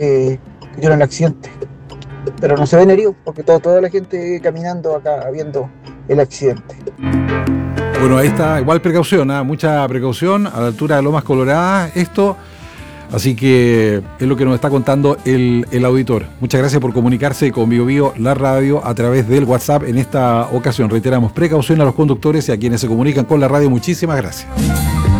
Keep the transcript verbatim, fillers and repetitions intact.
que, que tuvieron el accidente. Pero no se ven heridos porque todo, toda la gente caminando acá viendo el accidente. Bueno, ahí está, igual precaución, ¿eh? Mucha precaución a la altura de Lomas Coloradas, esto, así que es lo que nos está contando el, el auditor. Muchas gracias por comunicarse con Bio Bio, la radio, a través del WhatsApp en esta ocasión. Reiteramos, precaución a los conductores y a quienes se comunican con la radio, muchísimas gracias.